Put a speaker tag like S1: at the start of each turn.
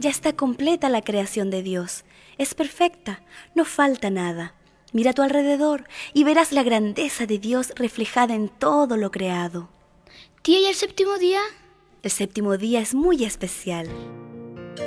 S1: Ya está completa la creación de Dios. Es perfecta, no falta nada. Mira a tu alrededor y verás la grandeza de Dios reflejada en todo lo creado.
S2: Tía, ¿y el séptimo día?
S1: El séptimo día es muy especial.